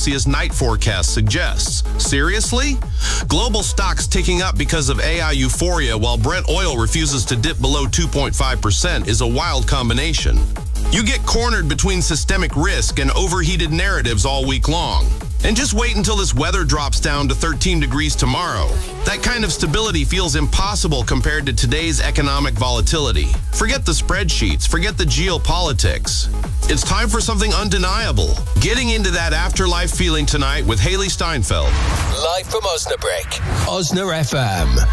Celsius night forecast suggests. Seriously? Global stocks ticking up because of AI euphoria while Brent oil refuses to dip below 2.5% is a wild combination. You get cornered between systemic risk and overheated narratives all week long. And just wait until this weather drops down to 13 degrees tomorrow. That kind of stability feels impossible compared to today's economic volatility. Forget the spreadsheets, forget the geopolitics. It's time for something undeniable. Getting into that afterlife feeling tonight with Haley Steinfeld. Live from Osnabrück, Osna FM.